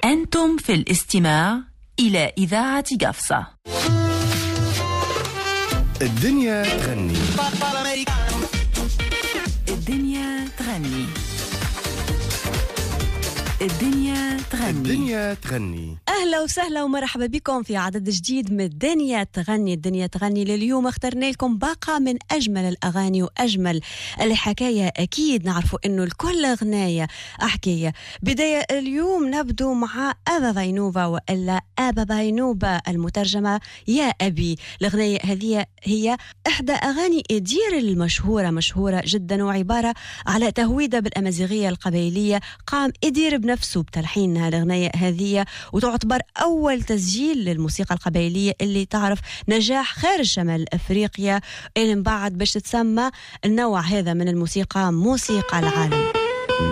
أنتم في الاستماع إلى إذاعة قفصة. الدنيا تغني. الدنيا تغني. الدنيا تغني. الدنيا تغني. أهلا وسهلا ومرحبا بكم في عدد جديد من الدنيا تغني. الدنيا تغني لليوم اخترنا لكم باقة من أجمل الأغاني وأجمل الحكاية. أكيد نعرفوا أنه الكل غناية حكاية. بداية اليوم نبدو مع أبا بينوبة وإلا أبا بينوبة المترجمة يا أبي. الغناية هذه هي إحدى أغاني إدير المشهورة، مشهورة جدا، وعبارة على تهويدة بالأمازيغية القبيلية قام إدير بنفسه بتلحين الغناية هذه، وتعتبر أول تسجيل للموسيقى القبيلية اللي تعرف نجاح خارج شمال أفريقيا، اللي من بعد باش تسمى النوع هذا من الموسيقى موسيقى العالم.